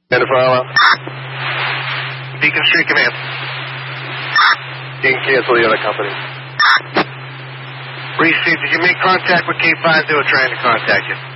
Jennifer, hello. Beacon Street Command. You can cancel the other company. Received. Did you make contact with K50 trying to contact you?